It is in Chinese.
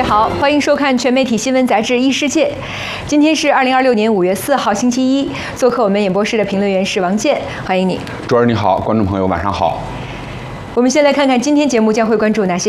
好，欢迎收看全媒体新闻杂志《一世界》。今天是2026年5月4号，星期一。做客我们演播室的评论员是王健，欢迎你。 主持人你好，观众朋友晚上好。 我们先来看看今天节目将会关注哪些